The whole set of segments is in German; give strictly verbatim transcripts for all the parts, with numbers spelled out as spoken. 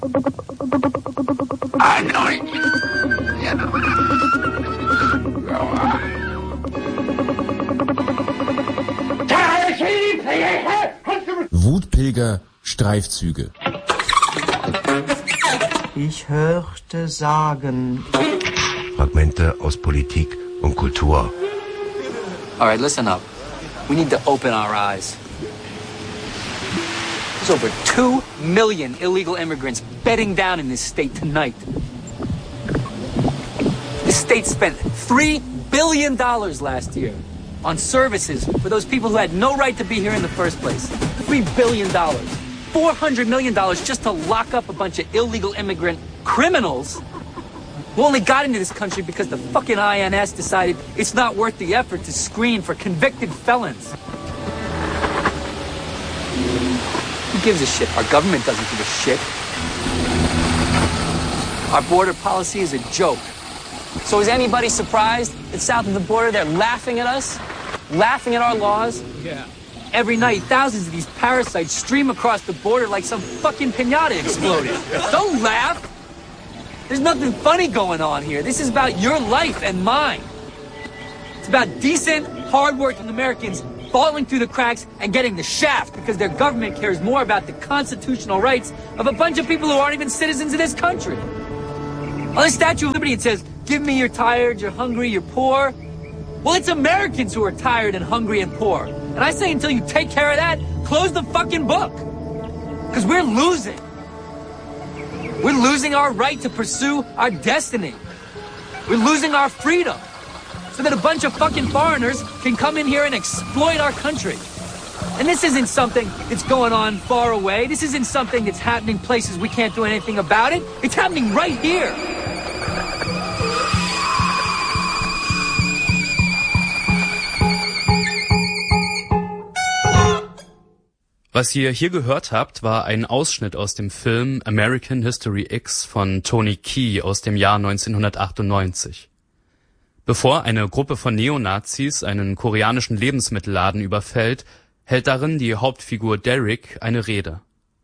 Wutpilger Streifzüge. Ich hörte sagen. Fragmente aus Politik und Kultur. All right, listen up. We need to open our eyes. There's over two million illegal immigrants bedding down in this state tonight. The state spent three billion dollars last year on services for those people who had no right to be here in the first place. three billion dollars. four hundred million dollars just to lock up a bunch of illegal immigrant criminals who only got into this country because the fucking I N S decided it's not worth the effort to screen for convicted felons. Who gives a shit? Our government doesn't give a shit. Our border policy is a joke. So is anybody surprised that south of the border they're laughing at us? Laughing at our laws? Yeah. Every night, thousands of these parasites stream across the border like some fucking piñata exploded. Don't laugh! There's nothing funny going on here. This is about your life and mine. It's about decent, hard-working Americans falling through the cracks and getting the shaft because their government cares more about the constitutional rights of a bunch of people who aren't even citizens of this country. On the Statue of Liberty, it says, give me you're tired, you're hungry, you're poor. Well, it's Americans who are tired and hungry and poor. And I say until you take care of that, close the fucking book. Because we're losing. We're losing our right to pursue our destiny. We're losing our freedom. So that a bunch of fucking foreigners can come in here and exploit our country. And this isn't something that's going on far away. This isn't something that's happening places we can't do anything about it. It's happening right here. Was ihr hier gehört habt, war ein Ausschnitt aus dem Film American History X von Tony Key aus dem Jahr neunzehnhundertachtundneunzig. Bevor eine Gruppe von Neonazis einen koreanischen Lebensmittelladen überfällt, hält darin die Hauptfigur Derek eine Rede.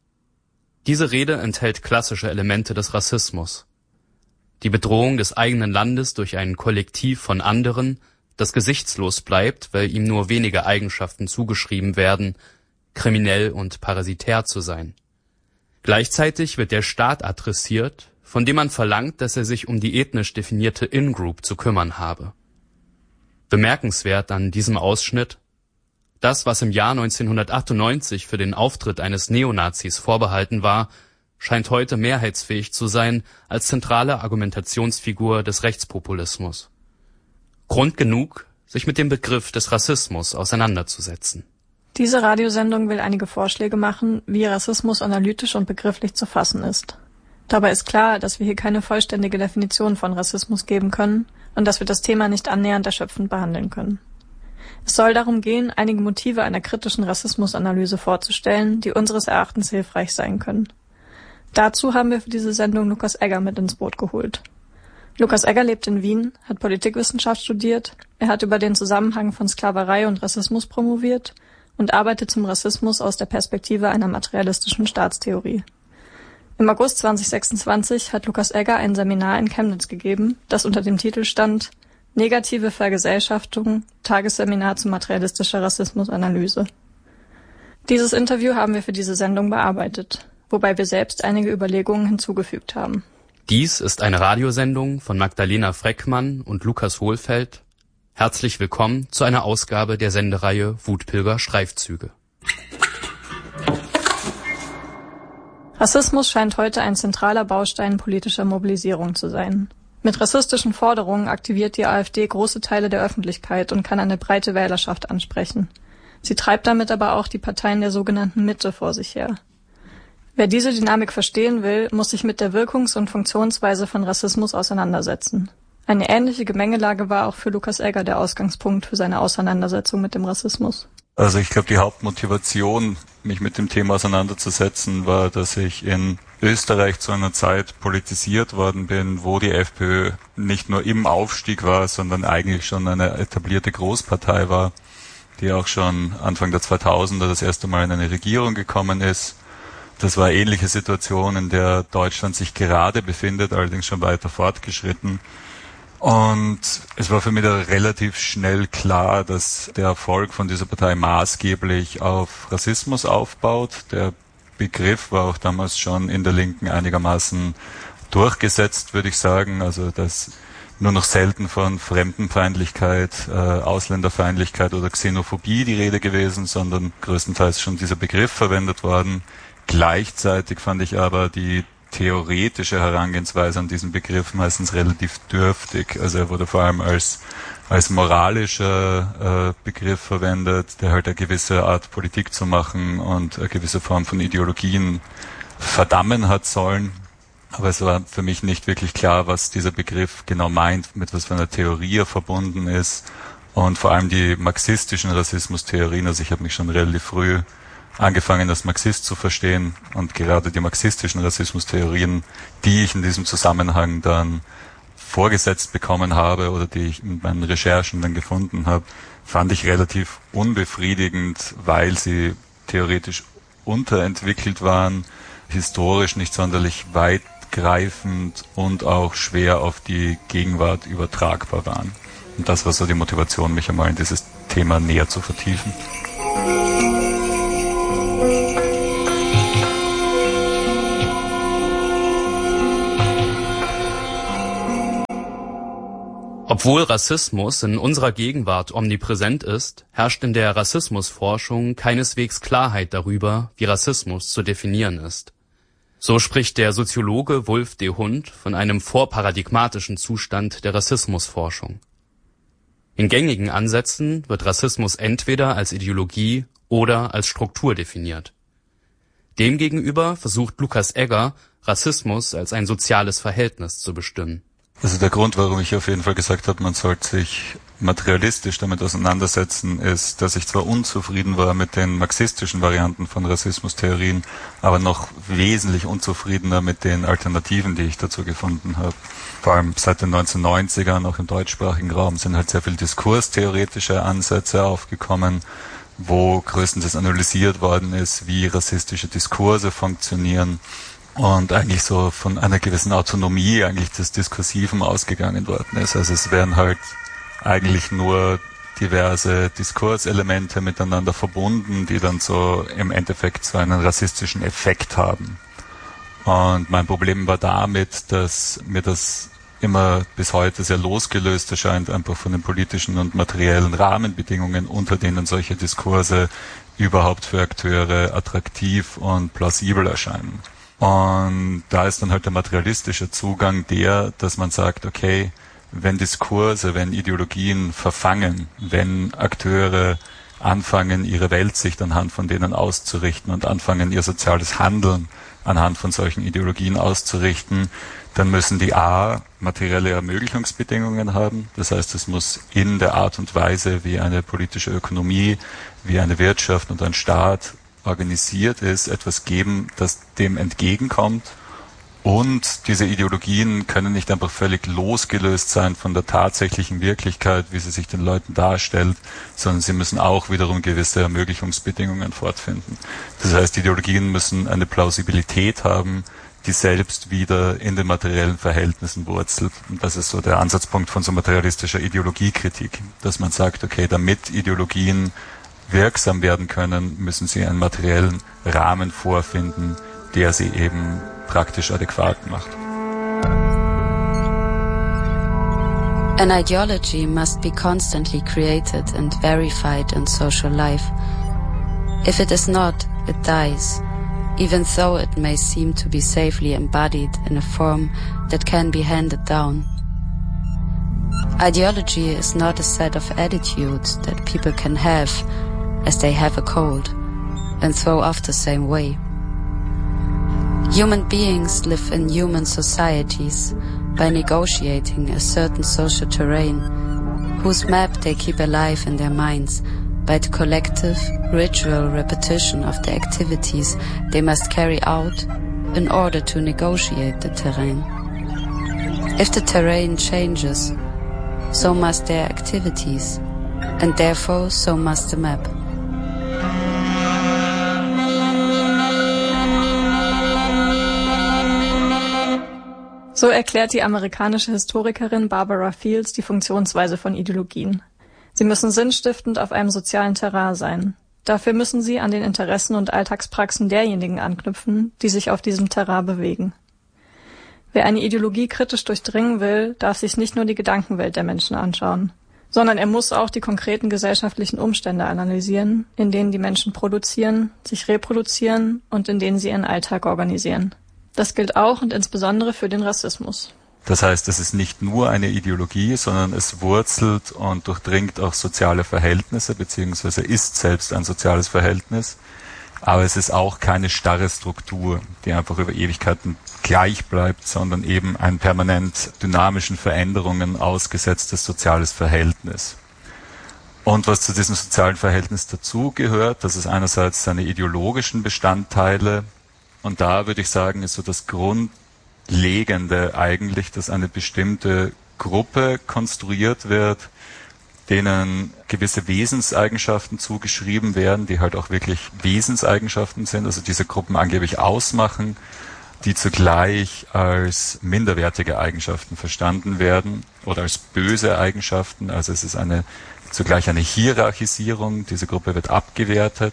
Diese Rede enthält klassische Elemente des Rassismus. Die Bedrohung des eigenen Landes durch ein Kollektiv von anderen, das gesichtslos bleibt, weil ihm nur wenige Eigenschaften zugeschrieben werden, kriminell und parasitär zu sein. Gleichzeitig wird der Staat adressiert, von dem man verlangt, dass er sich um die ethnisch definierte In-Group zu kümmern habe. Bemerkenswert an diesem Ausschnitt: Das, was im Jahr neunzehnhundertachtundneunzig für den Auftritt eines Neonazis vorbehalten war, scheint heute mehrheitsfähig zu sein als zentrale Argumentationsfigur des Rechtspopulismus. Grund genug, sich mit dem Begriff des Rassismus auseinanderzusetzen. Diese Radiosendung will einige Vorschläge machen, wie Rassismus analytisch und begrifflich zu fassen ist. Dabei ist klar, dass wir hier keine vollständige Definition von Rassismus geben können und dass wir das Thema nicht annähernd erschöpfend behandeln können. Es soll darum gehen, einige Motive einer kritischen Rassismusanalyse vorzustellen, die unseres Erachtens hilfreich sein können. Dazu haben wir für diese Sendung Lukas Egger mit ins Boot geholt. Lukas Egger lebt in Wien, hat Politikwissenschaft studiert, er hat über den Zusammenhang von Sklaverei und Rassismus promoviert und arbeitet zum Rassismus aus der Perspektive einer materialistischen Staatstheorie. Im August zweitausendsechsundzwanzig hat Lukas Egger ein Seminar in Chemnitz gegeben, das unter dem Titel stand Negative Vergesellschaftung, Tagesseminar zu materialistischer Rassismusanalyse. Dieses Interview haben wir für diese Sendung bearbeitet, wobei wir selbst einige Überlegungen hinzugefügt haben. Dies ist eine Radiosendung von Magdalena Freckmann und Lukas Wohlfeld. Herzlich willkommen zu einer Ausgabe der Sendereihe Wutpilger Streifzüge. Rassismus scheint heute ein zentraler Baustein politischer Mobilisierung zu sein. Mit rassistischen Forderungen aktiviert die AfD große Teile der Öffentlichkeit und kann eine breite Wählerschaft ansprechen. Sie treibt damit aber auch die Parteien der sogenannten Mitte vor sich her. Wer diese Dynamik verstehen will, muss sich mit der Wirkungs- und Funktionsweise von Rassismus auseinandersetzen. Eine ähnliche Gemengelage war auch für Lukas Egger der Ausgangspunkt für seine Auseinandersetzung mit dem Rassismus. Also ich glaube, die Hauptmotivation, mich mit dem Thema auseinanderzusetzen, war, dass ich in Österreich zu einer Zeit politisiert worden bin, wo die FPÖ nicht nur im Aufstieg war, sondern eigentlich schon eine etablierte Großpartei war, die auch schon Anfang der zweitausender das erste Mal in eine Regierung gekommen ist Das war eine ähnliche Situation, in der Deutschland sich gerade befindet, allerdings schon weiter fortgeschritten. Und es war für mich da relativ schnell klar, dass der Erfolg von dieser Partei maßgeblich auf Rassismus aufbaut. Der Begriff war auch damals schon in der Linken einigermaßen durchgesetzt, würde ich sagen. Also dass nur noch selten von Fremdenfeindlichkeit, äh, Ausländerfeindlichkeit oder Xenophobie die Rede gewesen, sondern größtenteils schon dieser Begriff verwendet worden. Gleichzeitig fand ich aber die theoretische Herangehensweise an diesen Begriff meistens relativ dürftig. Also er wurde vor allem als als moralischer äh, Begriff verwendet, der halt eine gewisse Art Politik zu machen und eine gewisse Form von Ideologien verdammen hat sollen. Aber es war für mich nicht wirklich klar, was dieser Begriff genau meint, mit was für einer Theorie er verbunden ist. Und vor allem die marxistischen Rassismustheorien, also ich habe mich schon relativ früh angefangen, als Marxist zu verstehen. Und gerade die marxistischen Rassismustheorien, die ich in diesem Zusammenhang dann vorgesetzt bekommen habe oder die ich in meinen Recherchen dann gefunden habe, fand ich relativ unbefriedigend, weil sie theoretisch unterentwickelt waren, historisch nicht sonderlich weitgreifend und auch schwer auf die Gegenwart übertragbar waren. Und das war so die Motivation, mich einmal in dieses Thema näher zu vertiefen. Obwohl Rassismus in unserer Gegenwart omnipräsent ist, herrscht in der Rassismusforschung keineswegs Klarheit darüber, wie Rassismus zu definieren ist. So spricht der Soziologe Wulf de Hund von einem vorparadigmatischen Zustand der Rassismusforschung. In gängigen Ansätzen wird Rassismus entweder als Ideologie oder als Struktur definiert. Demgegenüber versucht Lukas Egger, Rassismus als ein soziales Verhältnis zu bestimmen. Also der Grund, warum ich auf jeden Fall gesagt habe, man sollte sich materialistisch damit auseinandersetzen, ist, dass ich zwar unzufrieden war mit den marxistischen Varianten von Rassismustheorien, aber noch wesentlich unzufriedener mit den Alternativen, die ich dazu gefunden habe. Vor allem seit den neunzehnhundertneunzigern, auch im deutschsprachigen Raum, sind halt sehr viele diskurstheoretische Ansätze aufgekommen, wo größtenteils analysiert worden ist, wie rassistische Diskurse funktionieren. Und eigentlich so von einer gewissen Autonomie eigentlich des Diskursiven ausgegangen worden ist. Also es werden halt eigentlich nur diverse Diskurselemente miteinander verbunden, die dann so im Endeffekt so einen rassistischen Effekt haben. Und mein Problem war damit, dass mir das immer bis heute sehr losgelöst erscheint, einfach von den politischen und materiellen Rahmenbedingungen, unter denen solche Diskurse überhaupt für Akteure attraktiv und plausibel erscheinen. Und da ist dann halt der materialistische Zugang der, dass man sagt, okay, wenn Diskurse, wenn Ideologien verfangen, wenn Akteure anfangen, ihre Weltsicht anhand von denen auszurichten und anfangen, ihr soziales Handeln anhand von solchen Ideologien auszurichten, dann müssen die A, materielle Ermöglichungsbedingungen haben. Das heißt, es muss in der Art und Weise, wie eine politische Ökonomie, wie eine Wirtschaft und ein Staat organisiert ist, etwas geben, das dem entgegenkommt. Und diese Ideologien können nicht einfach völlig losgelöst sein von der tatsächlichen Wirklichkeit, wie sie sich den Leuten darstellt, sondern sie müssen auch wiederum gewisse Ermöglichungsbedingungen fortfinden. Das heißt, Ideologien müssen eine Plausibilität haben, die selbst wieder in den materiellen Verhältnissen wurzelt. Und das ist so der Ansatzpunkt von so materialistischer Ideologiekritik, dass man sagt, okay, damit Ideologien wirksam werden können, müssen sie einen materiellen Rahmen vorfinden, der sie eben praktisch adäquat macht. An ideology must be constantly created and verified in social life. If it is not, it dies, even though it may seem to be safely embodied in a form that can be handed down. Ideology is not a set of attitudes that people can have as they have a cold and throw off the same way. Human beings live in human societies by negotiating a certain social terrain, whose map they keep alive in their minds by the collective, ritual repetition of the activities they must carry out in order to negotiate the terrain. If the terrain changes, so must their activities, and therefore so must the map. So erklärt die amerikanische Historikerin Barbara Fields die Funktionsweise von Ideologien. Sie müssen sinnstiftend auf einem sozialen Terrain sein. Dafür müssen sie an den Interessen und Alltagspraxen derjenigen anknüpfen, die sich auf diesem Terrain bewegen. Wer eine Ideologie kritisch durchdringen will, darf sich nicht nur die Gedankenwelt der Menschen anschauen, sondern er muss auch die konkreten gesellschaftlichen Umstände analysieren, in denen die Menschen produzieren, sich reproduzieren und in denen sie ihren Alltag organisieren. Das gilt auch und insbesondere für den Rassismus. Das heißt, es ist nicht nur eine Ideologie, sondern es wurzelt und durchdringt auch soziale Verhältnisse, beziehungsweise ist selbst ein soziales Verhältnis. Aber es ist auch keine starre Struktur, die einfach über Ewigkeiten gleich bleibt, sondern eben ein permanent dynamischen Veränderungen ausgesetztes soziales Verhältnis. Und was zu diesem sozialen Verhältnis dazugehört, das ist einerseits seine ideologischen Bestandteile. Und da würde ich sagen, ist so das Grundlegende eigentlich, dass eine bestimmte Gruppe konstruiert wird, denen gewisse Wesenseigenschaften zugeschrieben werden, die halt auch wirklich Wesenseigenschaften sind, also diese Gruppen angeblich ausmachen, die zugleich als minderwertige Eigenschaften verstanden werden oder als böse Eigenschaften. Also es ist eine zugleich eine Hierarchisierung, diese Gruppe wird abgewertet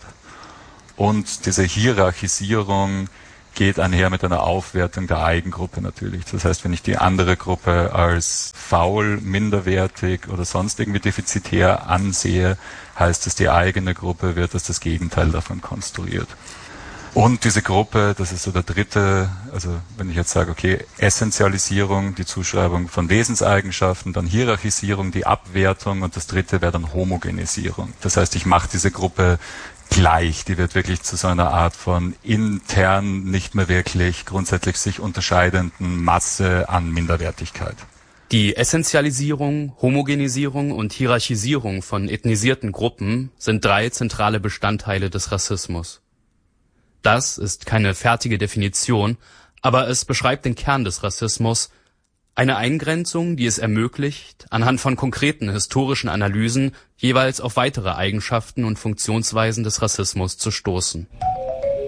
und diese Hierarchisierung geht einher mit einer Aufwertung der Eigengruppe natürlich. Das heißt, wenn ich die andere Gruppe als faul, minderwertig oder sonst irgendwie defizitär ansehe, heißt es, die eigene Gruppe wird als das Gegenteil davon konstruiert. Und diese Gruppe, das ist so der dritte, also wenn ich jetzt sage, okay, Essentialisierung, die Zuschreibung von Wesenseigenschaften, dann Hierarchisierung, die Abwertung und das dritte wäre dann Homogenisierung. Das heißt, ich mache diese Gruppe gleich, die wird wirklich zu so einer Art von intern nicht mehr wirklich grundsätzlich sich unterscheidenden Masse an Minderwertigkeit. Die Essentialisierung, Homogenisierung und Hierarchisierung von ethnisierten Gruppen sind drei zentrale Bestandteile des Rassismus. Das ist keine fertige Definition, aber es beschreibt den Kern des Rassismus, eine Eingrenzung, die es ermöglicht, anhand von konkreten historischen Analysen jeweils auf weitere Eigenschaften und Funktionsweisen des Rassismus zu stoßen.